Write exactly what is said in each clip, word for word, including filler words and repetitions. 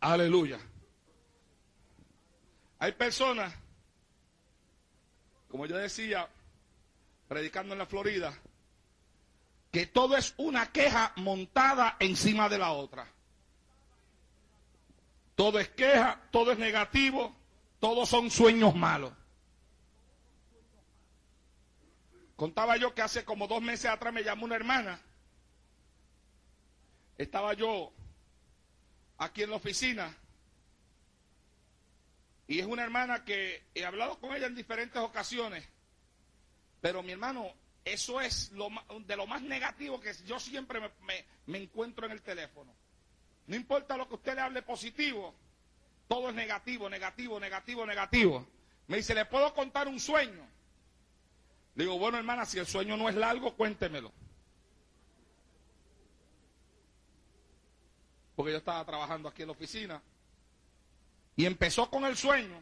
Aleluya. Hay personas, como yo decía, predicando en la Florida, que todo es una queja montada encima de la otra. Todo es queja, todo es negativo, todos son sueños malos. Contaba yo que hace como dos meses atrás me llamó una hermana. Estaba yo aquí en la oficina. Y es una hermana que he hablado con ella en diferentes ocasiones. Pero mi hermano, eso es lo más, de lo más negativo que yo siempre me, me, me encuentro en el teléfono. No importa lo que usted le hable positivo, todo es negativo, negativo, negativo, negativo. Me dice, ¿le puedo contar un sueño? Le digo, bueno, hermana, si el sueño no es largo, cuéntemelo. Porque yo estaba trabajando aquí en la oficina. Y empezó con el sueño.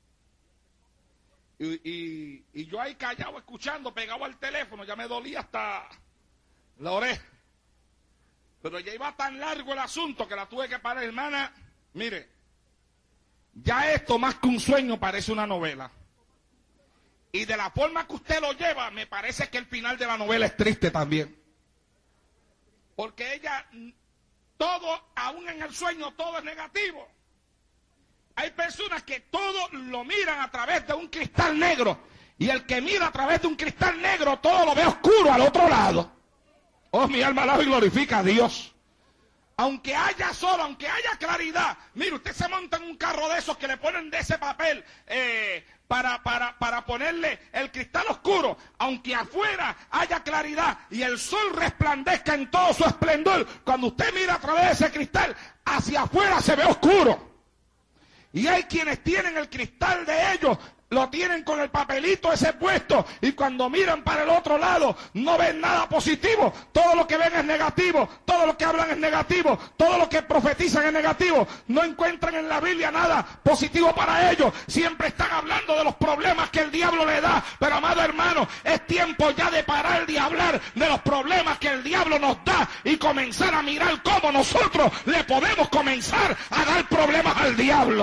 Y, y, y yo ahí callado, escuchando, pegado al teléfono, ya me dolía hasta la oreja. Pero ya iba tan largo el asunto que la tuve que parar, hermana. Mire, ya esto más que un sueño parece una novela. Y de la forma que usted lo lleva, me parece que el final de la novela es triste también. Porque ella, todo, aún en el sueño, todo es negativo. Hay personas que todo lo miran a través de un cristal negro. Y el que mira a través de un cristal negro, todo lo ve oscuro al otro lado. Oh, mi alma alaba y glorifica a Dios. Aunque haya sol, aunque haya claridad. Mire, usted se monta en un carro de esos que le ponen de ese papel eh, para, para, para ponerle el cristal oscuro. Aunque afuera haya claridad y el sol resplandezca en todo su esplendor, cuando usted mira a través de ese cristal, hacia afuera se ve oscuro. Y hay quienes tienen el cristal de ellos, lo tienen con el papelito ese puesto, y cuando miran para el otro lado no ven nada positivo. Todo lo que ven es negativo, todo lo que hablan es negativo, todo lo que profetizan es negativo. No encuentran en la Biblia nada positivo para ellos. Siempre están hablando de los problemas que el diablo le da. Pero amado hermano, es tiempo ya de parar de hablar de los problemas que el diablo nos da y comenzar a mirar cómo nosotros le podemos comenzar a dar problemas al diablo.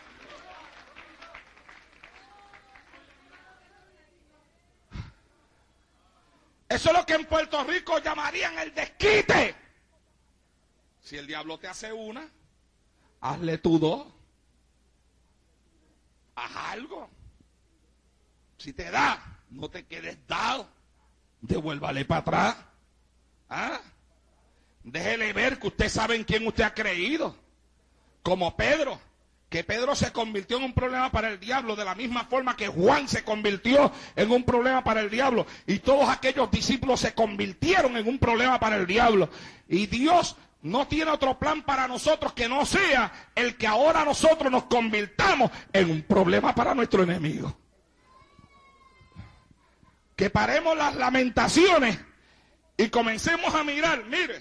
Eso es lo que en Puerto Rico llamarían el desquite. Si el diablo te hace una, hazle tú dos. Haz algo. Si te da, no te quedes dado. Devuélvale para atrás. ¿Ah? Déjele ver que usted sabe en quién usted ha creído. Como Pedro. Que Pedro se convirtió en un problema para el diablo de la misma forma que Juan se convirtió en un problema para el diablo. Y todos aquellos discípulos se convirtieron en un problema para el diablo. Y Dios no tiene otro plan para nosotros que no sea el que ahora nosotros nos convirtamos en un problema para nuestro enemigo. Que paremos las lamentaciones y comencemos a mirar, mire,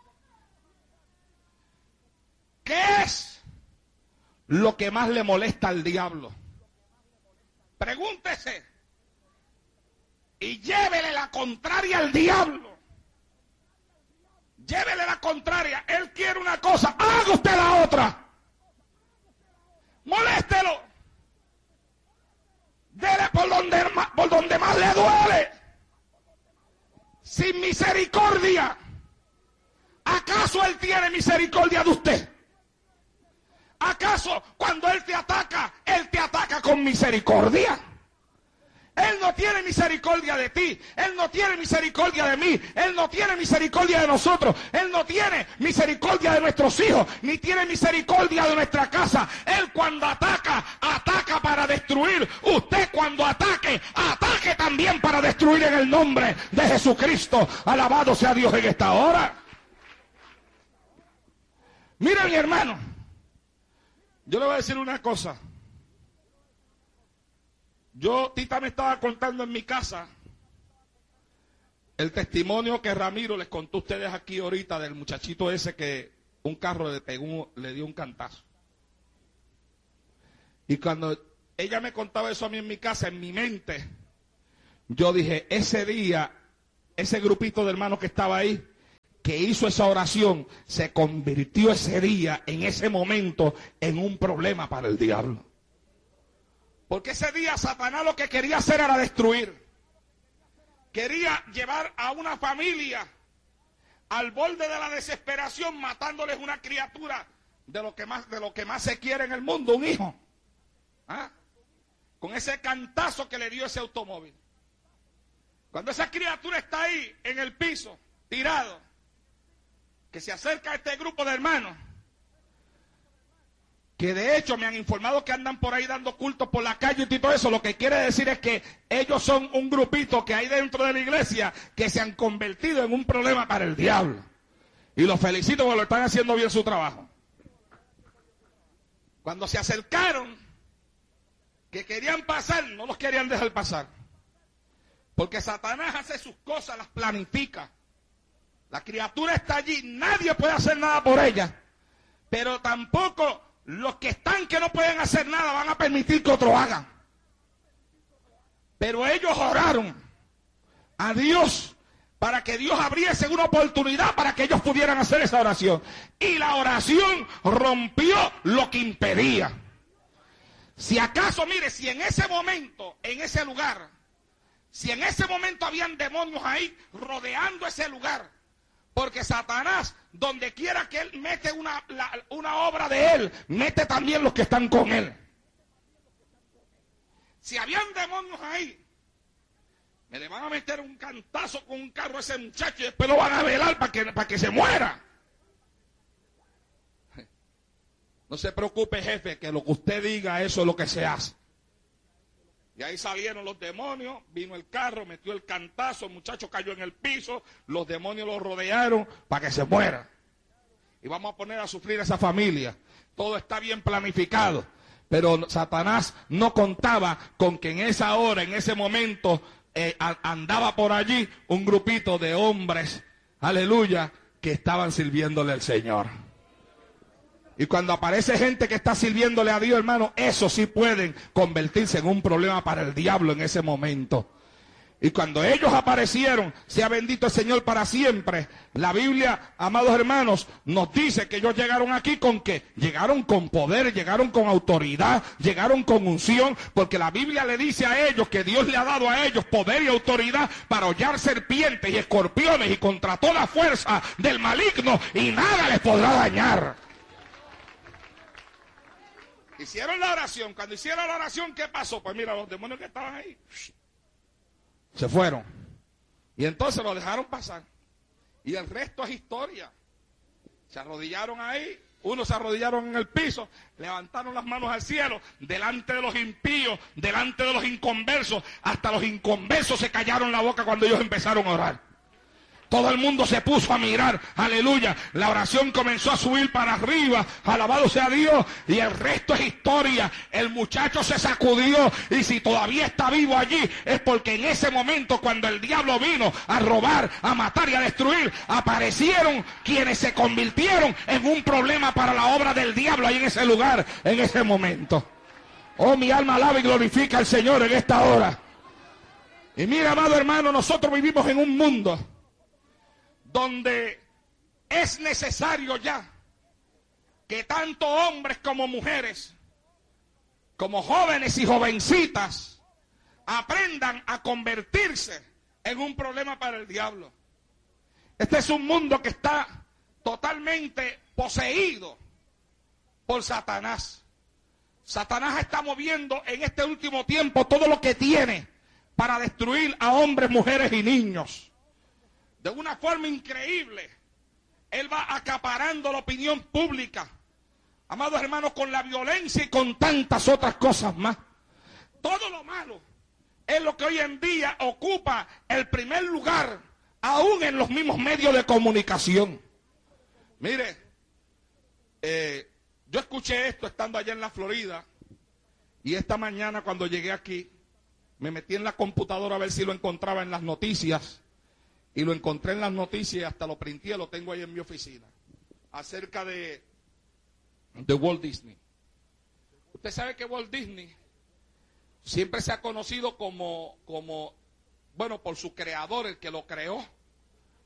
¿qué es lo que más le molesta al diablo? Pregúntese y llévele la contraria al diablo. Llévele la contraria. Él quiere una cosa, haga usted la otra. Moléstelo. Dele por donde, por donde más le duele. Sin misericordia. ¿Acaso él tiene misericordia de usted? ¿Acaso cuando Él te ataca, Él te ataca con misericordia? Él no tiene misericordia de ti, Él no tiene misericordia de mí, Él no tiene misericordia de nosotros, Él no tiene misericordia de nuestros hijos, ni tiene misericordia de nuestra casa. Él cuando ataca, ataca para destruir. Usted cuando ataque, ataque también para destruir en el nombre de Jesucristo. Alabado sea Dios en esta hora. Mira, mi hermano, yo le voy a decir una cosa. Yo, Tita me estaba contando en mi casa el testimonio que Ramiro les contó a ustedes aquí ahorita del muchachito ese que un carro le pegó, le dio un cantazo. Y cuando ella me contaba eso a mí en mi casa, en mi mente, yo dije, ese día, ese grupito de hermanos que estaba ahí, que hizo esa oración se convirtió ese día, en ese momento, en un problema para el diablo. Porque ese día Satanás lo que quería hacer era destruir. Quería llevar a una familia al borde de la desesperación, matándoles una criatura de lo que más, de lo que más se quiere en el mundo, un hijo. ¿Ah? Con ese cantazo que le dio ese automóvil. Cuando esa criatura está ahí en el piso, tirado, que se acerca a este grupo de hermanos, que de hecho me han informado que andan por ahí dando cultos por la calle y todo eso, lo que quiere decir es que ellos son un grupito que hay dentro de la iglesia que se han convertido en un problema para el diablo. Y los felicito porque lo están haciendo bien su trabajo. Cuando se acercaron, que querían pasar, no los querían dejar pasar. Porque Satanás hace sus cosas, las planifica. La criatura está allí, nadie puede hacer nada por ella. Pero tampoco los que están que no pueden hacer nada van a permitir que otro hagan. Pero ellos oraron a Dios para que Dios abriese una oportunidad para que ellos pudieran hacer esa oración. Y la oración rompió lo que impedía. Si acaso, mire, si en ese momento, en ese lugar, si en ese momento habían demonios ahí rodeando ese lugar, porque Satanás, donde quiera que él mete una, la, una obra de él, mete también los que están con él. Si habían demonios ahí, me le van a meter un cantazo con un carro a ese muchacho y después lo van a velar para que, para que se muera. No se preocupe, jefe, que lo que usted diga, eso es lo que se hace. Y ahí salieron los demonios, vino el carro, metió el cantazo, el muchacho cayó en el piso, los demonios lo rodearon para que se muera. Y vamos a poner a sufrir a esa familia. Todo está bien planificado. Pero Satanás no contaba con que en esa hora, en ese momento, eh, andaba por allí un grupito de hombres, aleluya, que estaban sirviéndole al Señor. Y cuando aparece gente que está sirviéndole a Dios, hermano, eso sí pueden convertirse en un problema para el diablo en ese momento. Y cuando ellos aparecieron, sea bendito el Señor para siempre, la Biblia, amados hermanos, nos dice que ellos llegaron aquí con qué, llegaron con poder, llegaron con autoridad, llegaron con unción, porque la Biblia le dice a ellos que Dios le ha dado a ellos poder y autoridad para hollar serpientes y escorpiones y contra toda fuerza del maligno, y nada les podrá dañar. Hicieron la oración. Cuando hicieron la oración, ¿qué pasó? Pues mira, los demonios que estaban ahí se fueron. Y entonces los dejaron pasar. Y el resto es historia. Se arrodillaron ahí. Unos se arrodillaron en el piso, levantaron las manos al cielo, delante de los impíos, delante de los inconversos. Hasta los inconversos se callaron la boca cuando ellos empezaron a orar. Todo el mundo se puso a mirar, aleluya. La oración comenzó a subir para arriba, alabado sea Dios, y el resto es historia. El muchacho se sacudió, y si todavía está vivo allí, es porque en ese momento, cuando el diablo vino a robar, a matar y a destruir, aparecieron quienes se convirtieron en un problema para la obra del diablo ahí en ese lugar, en ese momento. Oh, mi alma alaba y glorifica al Señor en esta hora. Y mira, amado hermano, nosotros vivimos en un mundo donde es necesario ya que tanto hombres como mujeres, como jóvenes y jovencitas, aprendan a convertirse en un problema para el diablo. Este es un mundo que está totalmente poseído por Satanás. Satanás está moviendo en este último tiempo todo lo que tiene para destruir a hombres, mujeres y niños. De una forma increíble, él va acaparando la opinión pública, amados hermanos, con la violencia y con tantas otras cosas más. Todo lo malo es lo que hoy en día ocupa el primer lugar, aún en los mismos medios de comunicación. Mire, eh, yo escuché esto estando allá en la Florida, y esta mañana cuando llegué aquí, me metí en la computadora a ver si lo encontraba en las noticias. Y lo encontré en las noticias y hasta lo printé, lo tengo ahí en mi oficina. Acerca de, de Walt Disney. Usted sabe que Walt Disney siempre se ha conocido como, como, bueno, por su creador, el que lo creó,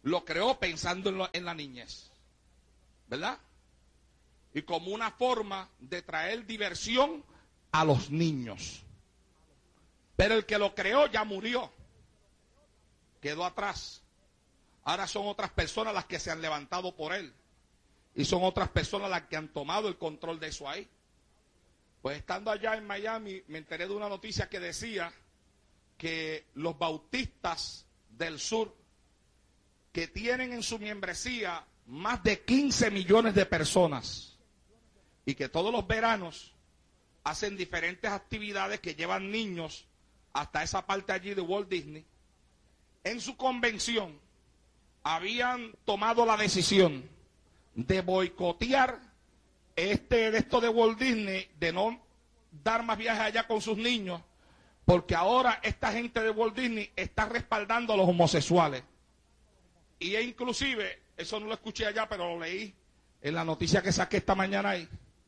lo creó pensando en, lo, en la niñez, ¿verdad? Y como una forma de traer diversión a los niños. Pero el que lo creó ya murió, quedó atrás. Ahora son otras personas las que se han levantado por él. Y son otras personas las que han tomado el control de eso ahí. Pues estando allá en Miami, me enteré de una noticia que decía que los bautistas del sur, que tienen en su membresía más de quince millones de personas, y que todos los veranos hacen diferentes actividades que llevan niños hasta esa parte allí de Walt Disney, en su convención habían tomado la decisión de boicotear este de esto de Walt Disney, de no dar más viajes allá con sus niños, porque ahora esta gente de Walt Disney está respaldando a los homosexuales. Y inclusive, eso no lo escuché allá, pero lo leí en la noticia que saqué esta mañana ahí.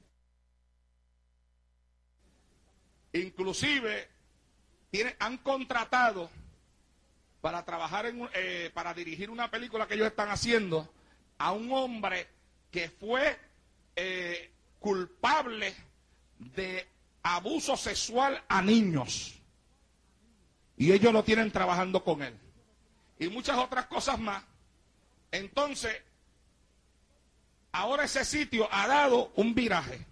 Inclusive, tiene, han contratado para trabajar, en, eh, para dirigir una película que ellos están haciendo, a un hombre que fue eh, culpable de abuso sexual a niños. Y ellos lo tienen trabajando con él. Y muchas otras cosas más. Entonces, ahora ese sitio ha dado un viraje.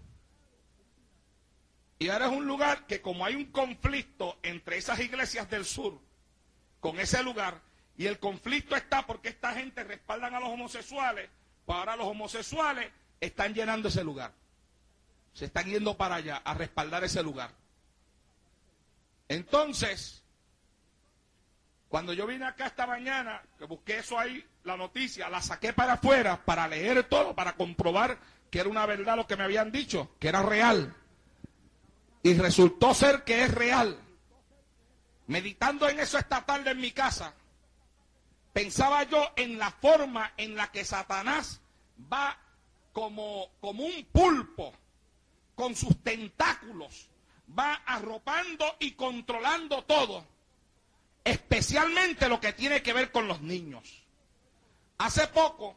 Y ahora es un lugar que, como hay un conflicto entre esas iglesias del sur con ese lugar, y el conflicto está porque esta gente respaldan a los homosexuales, pues ahora los homosexuales están llenando ese lugar. Se están yendo para allá a respaldar ese lugar. Entonces, cuando yo vine acá esta mañana, que busqué eso ahí, la noticia, la saqué para afuera para leer todo, para comprobar que era una verdad lo que me habían dicho, que era real. Y resultó ser que es real. Meditando en eso esta tarde en mi casa, pensaba yo en la forma en la que Satanás va como, como un pulpo, con sus tentáculos, va arropando y controlando todo, especialmente lo que tiene que ver con los niños. Hace poco,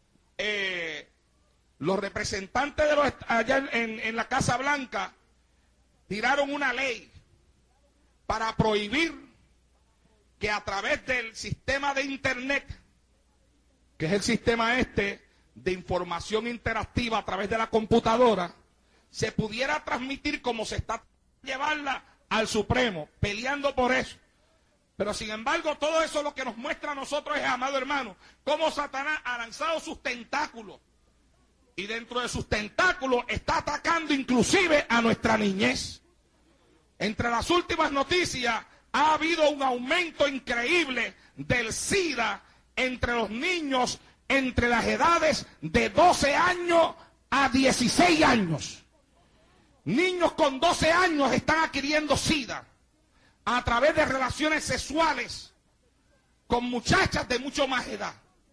eh, los representantes de los allá en, en la Casa Blanca tiraron una ley para prohibir que a través del sistema de Internet, que es el sistema este de información interactiva a través de la computadora, se pudiera transmitir como se está llevarla al Supremo, peleando por eso. Pero sin embargo, todo eso lo que nos muestra a nosotros es, amado hermano, cómo Satanás ha lanzado sus tentáculos. Y dentro de sus tentáculos está atacando inclusive a nuestra niñez. Entre las últimas noticias ha habido un aumento increíble del SIDA entre los niños entre las edades de doce años a dieciséis años. Niños con doce años están adquiriendo SIDA a través de relaciones sexuales con muchachas de mucho más edad.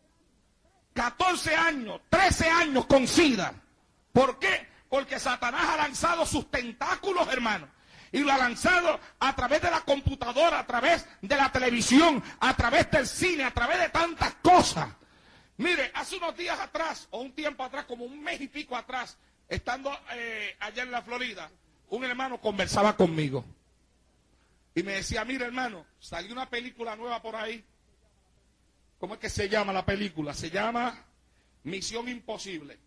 catorce años, trece años con SIDA. ¿Por qué? Porque Satanás ha lanzado sus tentáculos, hermano. Y lo ha lanzado a través de la computadora, a través de la televisión, a través del cine, a través de tantas cosas. Mire, hace unos días atrás, o un tiempo atrás, como un mes y pico atrás, estando eh, allá en la Florida, un hermano conversaba conmigo. Y me decía, mira hermano, salió una película nueva por ahí. ¿Cómo es que se llama la película? Se llama Misión Imposible.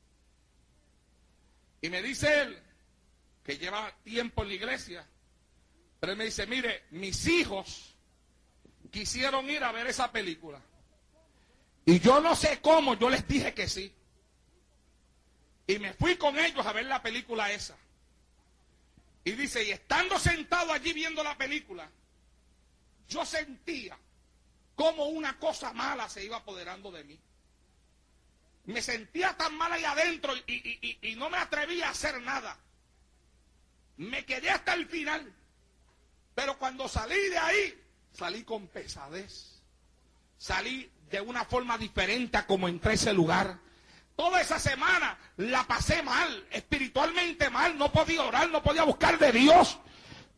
Y me dice él, que lleva tiempo en la iglesia, pero él me dice, mire, mis hijos quisieron ir a ver esa película. Y yo no sé cómo, yo les dije que sí. Y me fui con ellos a ver la película esa. Y dice, y estando sentado allí viendo la película, yo sentía como una cosa mala se iba apoderando de mí. Me sentía tan mal ahí adentro y, y, y, y no me atrevía a hacer nada. Me quedé hasta el final. Pero cuando salí de ahí, salí con pesadez. Salí de una forma diferente a como entré a ese lugar. Toda esa semana la pasé mal, espiritualmente mal. No podía orar, no podía buscar de Dios.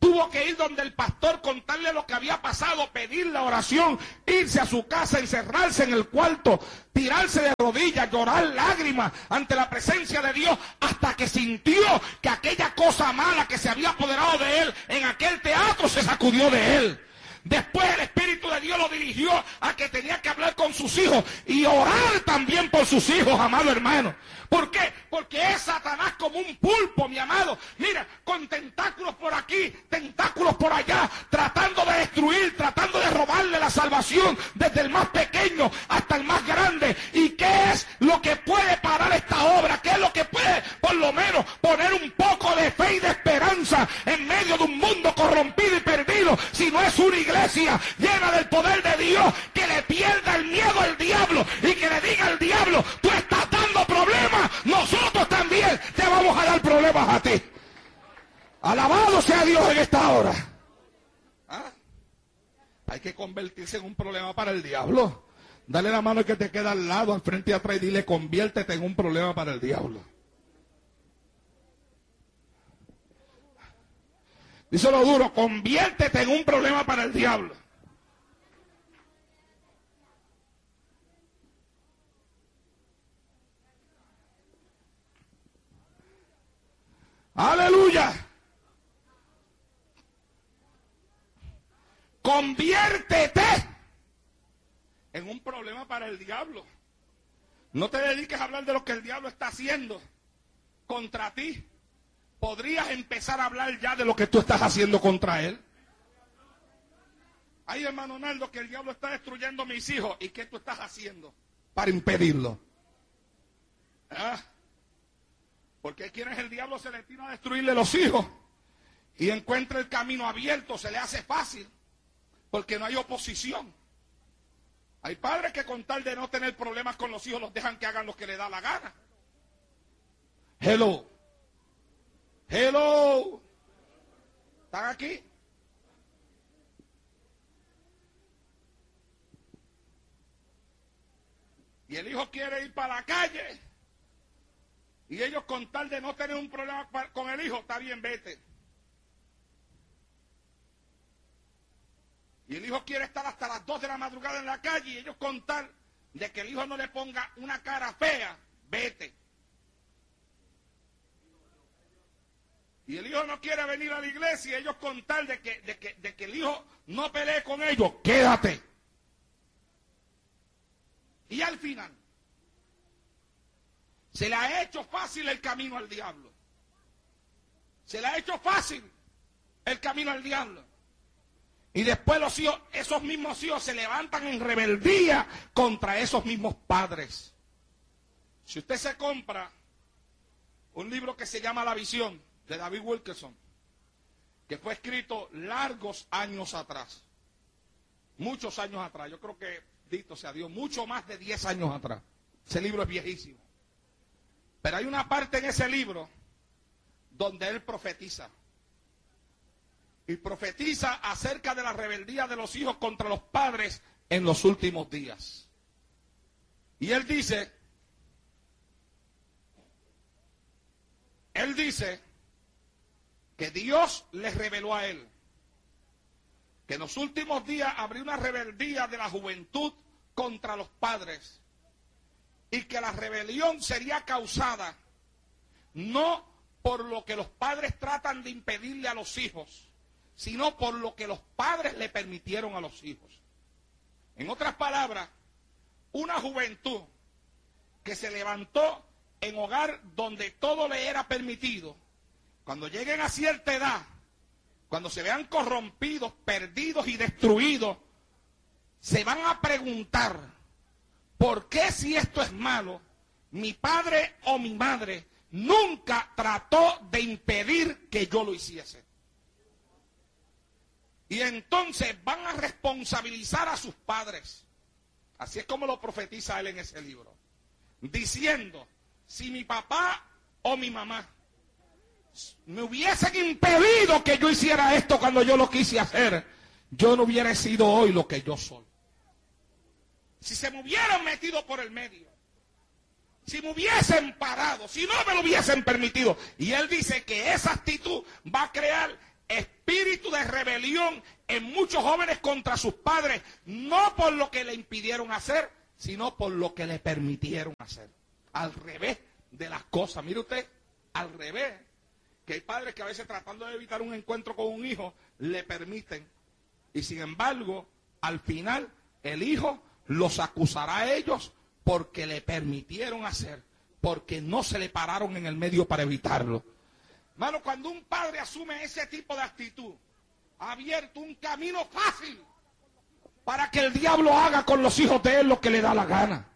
tuvo que ir donde el pastor, contarle lo que había pasado, pedir la oración, irse a su casa, encerrarse en el cuarto, tirarse de rodillas, llorar lágrimas ante la presencia de Dios, hasta que sintió que aquella cosa mala que se había apoderado de él en aquel teatro se sacudió de él. Después el Espíritu de Dios lo dirigió a que tenía que hablar con sus hijos y orar también por sus hijos, amado hermano. ¿Por qué? Porque es Satanás como un pulpo, mi amado. Mira, con tentáculos por aquí, tentáculos por allá, tratando de destruir, tratando de robarle la salvación desde el más pequeño hasta el más grande. ¿Y qué es lo que puede parar esta obra? ¿Qué es lo que puede, por lo menos, poner un poco de fe y de esperanza en medio de un mundo corrompido y perdido? Si no es una iglesia llena del poder de Dios, que le pierda el miedo al diablo y que le diga al diablo: tú estás dando problemas, nosotros también te vamos a dar problemas a ti. Alabado sea Dios en esta hora. ¿Ah? Hay que convertirse en un problema para el diablo. Dale la mano que te queda al lado, al frente y atrás, y dile: conviértete en un problema para el diablo. Díselo duro: conviértete en un problema para el diablo. Aleluya. Conviértete en un problema para el diablo. No te dediques a hablar de lo que el diablo está haciendo contra ti. Podrías empezar a hablar ya de lo que tú estás haciendo contra él. Ay, hermano Naldo, que el diablo está destruyendo a mis hijos. ¿Y qué tú estás haciendo para impedirlo? ¿Ah? Porque quieres el diablo se le tira a destruirle los hijos y encuentra el camino abierto, se le hace fácil, porque no hay oposición. Hay padres que con tal de no tener problemas con los hijos los dejan que hagan lo que les da la gana. Hello. Hello. ¿Están aquí? Y el hijo quiere ir para la calle. Y ellos con tal de no tener un problema con el hijo, está bien, vete. Y el hijo quiere estar hasta las dos de la madrugada en la calle y ellos con tal de que el hijo no le ponga una cara fea, vete. Y el hijo no quiere venir a la iglesia y ellos con tal de que, de que, de que el hijo no pelee con ellos, quédate. Y al final se le ha hecho fácil el camino al diablo. Se le ha hecho fácil el camino al diablo. Y después los hijos, esos mismos hijos se levantan en rebeldía contra esos mismos padres. Si usted se compra un libro que se llama La Visión, de David Wilkerson, que fue escrito largos años atrás, muchos años atrás, yo creo que, dito sea Dios, mucho más de diez años atrás. Ese libro es viejísimo. Pero hay una parte en ese libro donde él profetiza. Y profetiza acerca de la rebeldía de los hijos contra los padres en los últimos días. Y él dice, él dice que Dios les reveló a él que en los últimos días habría una rebeldía de la juventud contra los padres. Y que la rebelión sería causada no por lo que los padres tratan de impedirle a los hijos, sino por lo que los padres le permitieron a los hijos. En otras palabras, una juventud que se levantó en hogar donde todo le era permitido, cuando lleguen a cierta edad, cuando se vean corrompidos, perdidos y destruidos, se van a preguntar: ¿por qué, si esto es malo, mi padre o mi madre nunca trató de impedir que yo lo hiciese? Y entonces van a responsabilizar a sus padres. Así es como lo profetiza él en ese libro, diciendo: si mi papá o mi mamá me hubiesen impedido que yo hiciera esto cuando yo lo quise hacer, yo no hubiera sido hoy lo que yo soy. Si se me hubieran metido por el medio, si me hubiesen parado, si no me lo hubiesen permitido. Y él dice que esa actitud va a crear espíritu de rebelión en muchos jóvenes contra sus padres, no por lo que le impidieron hacer, sino por lo que le permitieron hacer. Al revés de las cosas. Mire usted, al revés. Que hay padres que a veces tratando de evitar un encuentro con un hijo, le permiten. Y sin embargo, al final, el hijo los acusará a ellos porque le permitieron hacer, porque no se le pararon en el medio para evitarlo. Hermano, cuando un padre asume ese tipo de actitud, ha abierto un camino fácil para que el diablo haga con los hijos de él lo que le da la gana.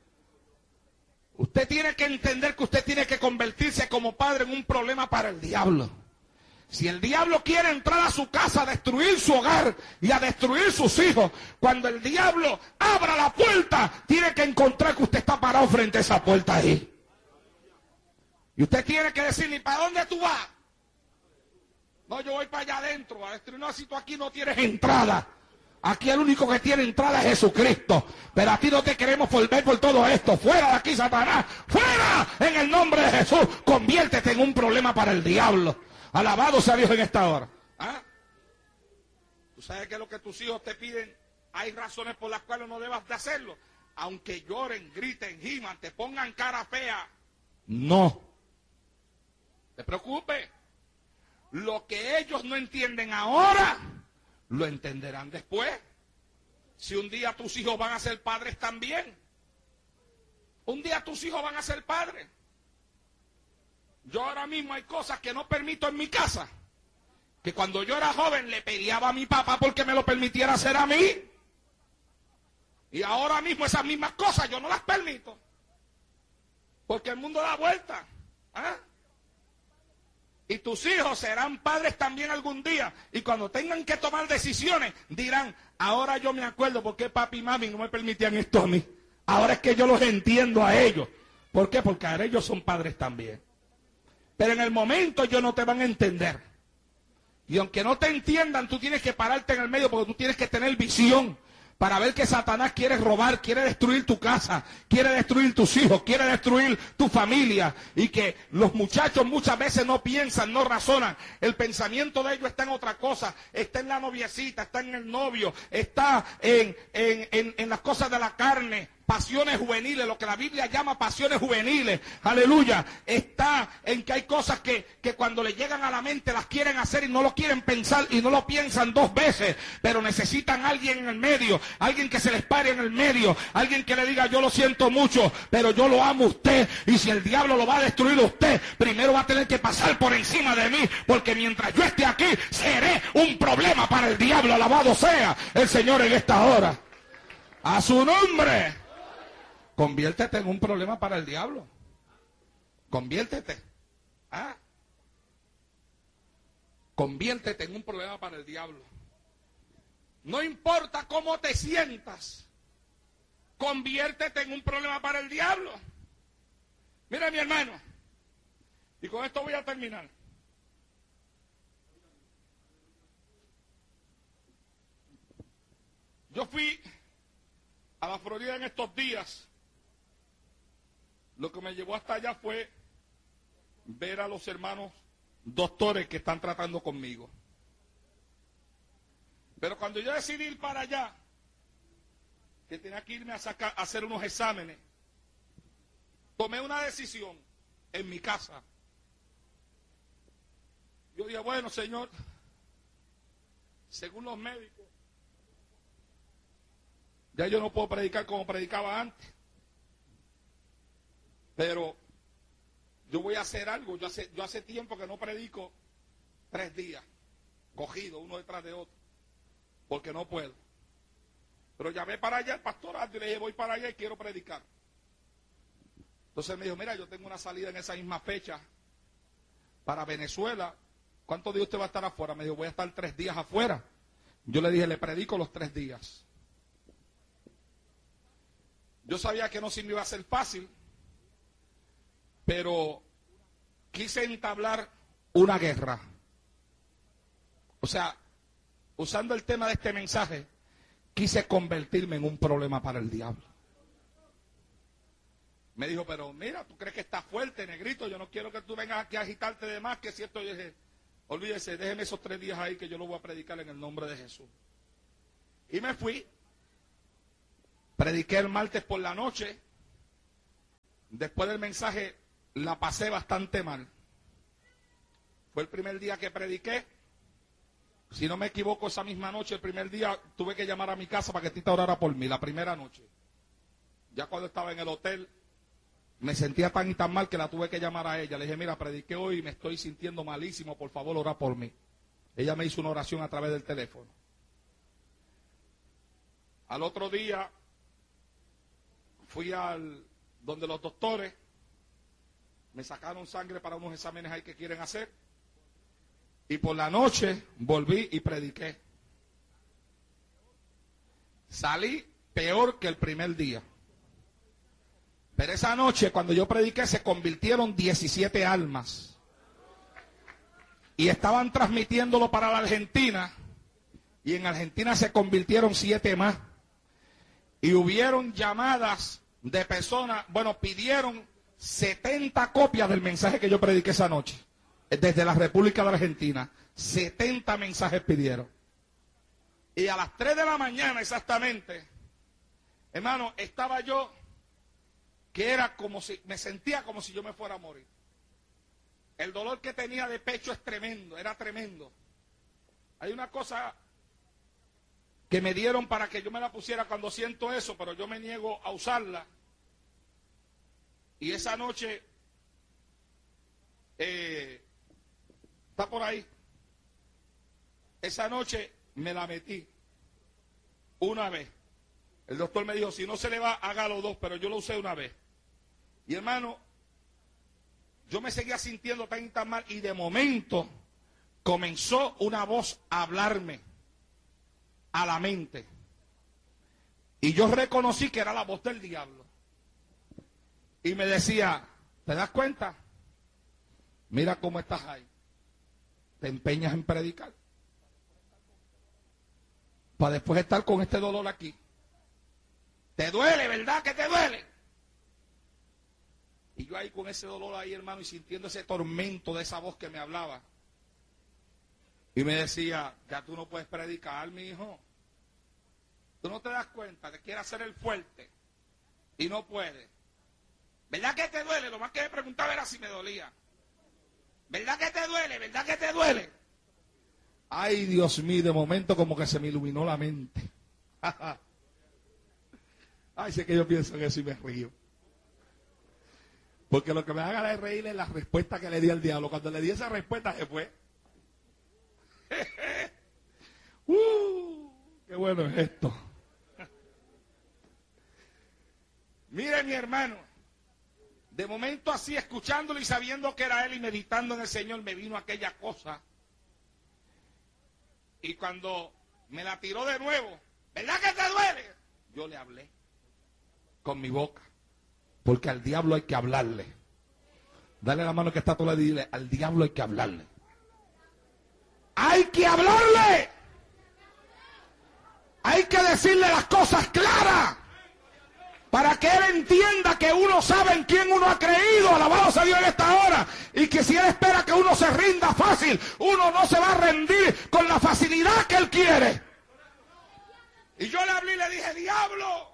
Usted tiene que entender que usted tiene que convertirse como padre en un problema para el diablo. Si el diablo quiere entrar a su casa a destruir su hogar y a destruir sus hijos, cuando el diablo abra la puerta, tiene que encontrar que usted está parado frente a esa puerta ahí. Y usted tiene que decirle, ¿para dónde tú vas? No, yo voy para allá adentro a destruir. No, si tú aquí no tienes entrada. Aquí el único que tiene entrada es Jesucristo. Pero a ti no te queremos volver por todo esto. Fuera de aquí, Satanás. ¡Fuera! En el nombre de Jesús. Conviértete en un problema para el diablo. Alabado sea Dios en esta hora. ¿Ah? ¿Tú sabes que lo que tus hijos te piden? Hay razones por las cuales no debas de hacerlo. Aunque lloren, griten, giman, te pongan cara fea. No. Te preocupes. Lo que ellos no entienden ahora, lo entenderán después. Si un día tus hijos van a ser padres también. Un día tus hijos van a ser padres. Yo ahora mismo hay cosas que no permito en mi casa. Que cuando yo era joven le peleaba a mi papá porque me lo permitiera hacer a mí. Y ahora mismo esas mismas cosas yo no las permito. Porque el mundo da vuelta. ¿Ah? Y tus hijos serán padres también algún día. Y cuando tengan que tomar decisiones, dirán, ahora yo me acuerdo por qué papi y mami no me permitían esto a mí. Ahora es que yo los entiendo a ellos. ¿Por qué? Porque ahora ellos son padres también. Pero en el momento ellos no te van a entender. Y aunque no te entiendan, tú tienes que pararte en el medio porque tú tienes que tener visión. Para ver que Satanás quiere robar, quiere destruir tu casa, quiere destruir tus hijos, quiere destruir tu familia. Y que los muchachos muchas veces no piensan, no razonan. El pensamiento de ellos está en otra cosa. Está en la noviecita, está en el novio, está en, en, en, en las cosas de la carne. Pasiones juveniles, lo que la Biblia llama pasiones juveniles, aleluya, está en que hay cosas que, que cuando le llegan a la mente las quieren hacer y no lo quieren pensar y no lo piensan dos veces, pero necesitan a alguien en el medio, alguien que se les pare en el medio, alguien que le diga yo lo siento mucho, pero yo lo amo a usted, y si el diablo lo va a destruir a usted, primero va a tener que pasar por encima de mí, porque mientras yo esté aquí, seré un problema para el diablo, alabado sea el Señor en esta hora. A su nombre. Conviértete en un problema para el diablo. Conviértete. ¿Ah? Conviértete en un problema para el diablo. No importa cómo te sientas. Conviértete en un problema para el diablo. Mira, mi hermano. Y con esto voy a terminar. Yo fui a la Florida en estos días. Lo que me llevó hasta allá fue ver a los hermanos doctores que están tratando conmigo. Pero cuando yo decidí ir para allá, que tenía que irme a, sacar, a hacer unos exámenes, tomé una decisión en mi casa. Yo dije, bueno, Señor, según los médicos, ya yo no puedo predicar como predicaba antes. Pero yo voy a hacer algo. Yo hace, yo hace tiempo que no predico tres días, cogido uno detrás de otro, porque no puedo. Pero llamé para allá al pastorato y le dije, voy para allá y quiero predicar. Entonces me dijo, mira, yo tengo una salida en esa misma fecha para Venezuela. ¿Cuántos días usted va a estar afuera? Me dijo, voy a estar tres días afuera. Yo le dije, le predico los tres días. Yo sabía que no se me iba a ser fácil, pero quise entablar una guerra. O sea, usando el tema de este mensaje, quise convertirme en un problema para el diablo. Me dijo, pero mira, ¿tú crees que estás fuerte, negrito? Yo no quiero que tú vengas aquí a agitarte de más, que es cierto. Yo dije, olvídese, déjeme esos tres días ahí que yo lo voy a predicar en el nombre de Jesús. Y me fui, prediqué el martes por la noche. Después del mensaje la pasé bastante mal. Fue el primer día que prediqué. Si no me equivoco, esa misma noche, el primer día, tuve que llamar a mi casa para que Tita orara por mí, la primera noche. Ya cuando estaba en el hotel, me sentía tan y tan mal que la tuve que llamar a ella. Le dije, mira, prediqué hoy y me estoy sintiendo malísimo, por favor, ora por mí. Ella me hizo una oración a través del teléfono. Al otro día, fui al donde los doctores, me sacaron sangre para unos exámenes ahí que quieren hacer. Y por la noche volví y prediqué. Salí peor que el primer día. Pero esa noche cuando yo prediqué se convirtieron diecisiete almas. Y estaban transmitiéndolo para la Argentina. Y en Argentina se convirtieron siete más. Y hubieron llamadas de personas, bueno, pidieron setenta copias del mensaje que yo prediqué esa noche. Desde la República de Argentina, setenta mensajes pidieron. Y a las tres de la mañana exactamente, hermano, estaba yo, que era como si, me sentía como si yo me fuera a morir. El dolor que tenía de pecho es tremendo, era tremendo. Hay una cosa que me dieron para que yo me la pusiera cuando siento eso, pero yo me niego a usarla. Y esa noche, eh, está por ahí, esa noche me la metí una vez. El doctor me dijo, si no se le va, hágalo dos, pero yo lo usé una vez. Y hermano, yo me seguía sintiendo tan y tan mal, y de momento comenzó una voz a hablarme a la mente. Y yo reconocí que era la voz del diablo. Y me decía, ¿te das cuenta? Mira cómo estás ahí. Te empeñas en predicar para después estar con este dolor aquí. Te duele, ¿verdad que te duele? Y yo ahí con ese dolor ahí, hermano, y sintiendo ese tormento de esa voz que me hablaba. Y me decía, ya tú no puedes predicar, mi hijo. Tú no te das cuenta que quieres hacer el fuerte y no puedes. ¿Verdad que te duele? Lo más que me preguntaba era si me dolía. ¿Verdad que te duele? ¿Verdad que te duele? Ay, Dios mío, de momento como que se me iluminó la mente. Ay, sé que yo pienso en eso y me río. Porque lo que me haga de reír es la respuesta que le di al diablo. Cuando le di esa respuesta se fue. uh, ¡Qué bueno es esto! Mire, mi hermano, de momento así, escuchándolo y sabiendo que era él y meditando en el Señor, me vino aquella cosa. Y cuando me la tiró de nuevo, ¿verdad que te duele? Yo le hablé con mi boca, porque al diablo hay que hablarle. Dale la mano que está a tu lado y dile, al diablo hay que hablarle. Hay que hablarle. Hay que decirle las cosas claras, para que él entienda que uno sabe en quién uno ha creído, alabado sea Dios en esta hora, y que si él espera que uno se rinda fácil, uno no se va a rendir con la facilidad que él quiere. Y yo le hablé y le dije, diablo,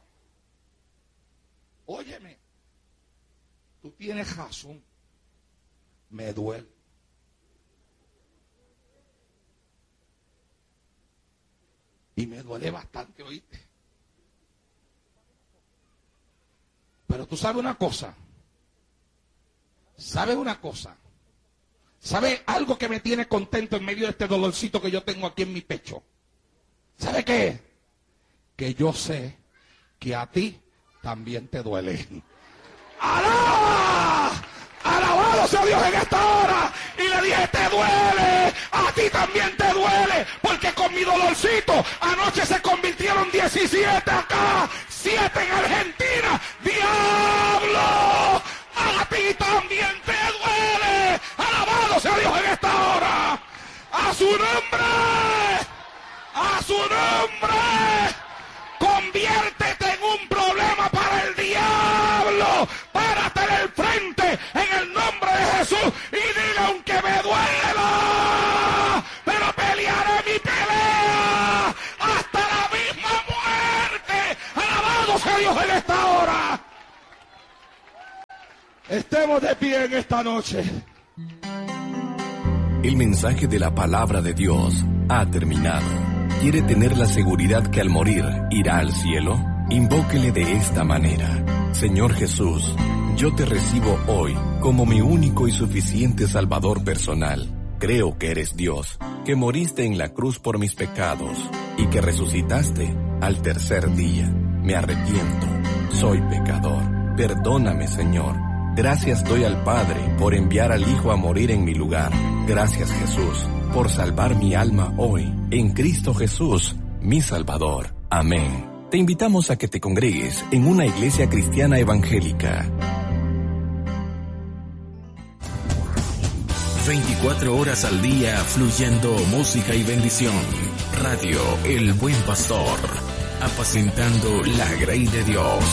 óyeme, tú tienes razón, me duele. Y me duele bastante, ¿oíste? Pero tú sabes una cosa, sabes una cosa, sabes algo que me tiene contento en medio de este dolorcito que yo tengo aquí en mi pecho. ¿Sabe qué? Que yo sé que a ti también te duele. ¡Alaba! ¡Alabado sea Dios en esta hora! Y le dije, te duele, a ti también te duele, porque con mi dolorcito anoche se convirtieron diecisiete acá, siete en Argentina. ¡Diablo! A ti también te duele. Alabado sea Dios en esta hora. A su nombre, a su nombre. Conviértete en un problema para el diablo. Párate en el frente en el nombre de Jesús y dile, aunque me duela, Estemos de pie en esta noche. El mensaje de la palabra de Dios ha terminado. ¿Quiere tener la seguridad que al morir irá al cielo? Invóquele de esta manera: Señor Jesús, yo te recibo hoy como mi único y suficiente Salvador personal. Creo que eres Dios, que moriste en la cruz por mis pecados y que resucitaste al tercer día. Me arrepiento, soy pecador. Perdóname, Señor. Gracias doy al Padre por enviar al Hijo a morir en mi lugar. Gracias, Jesús, por salvar mi alma hoy, en Cristo Jesús, mi Salvador. Amén. Te invitamos a que te congregues en una iglesia cristiana evangélica. veinticuatro horas al día fluyendo música y bendición. Radio El Buen Pastor, apacentando la grey de Dios.